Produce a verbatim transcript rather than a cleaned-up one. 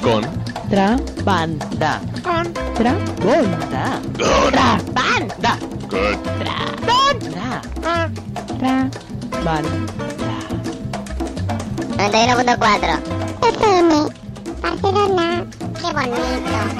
Con. Trabanda. Con. Trabanda. Good. Trabanda. Good. Trabanda. Con. Trabanda. noventa y uno punto cuatro. F M, Barcelona. Qué bonito.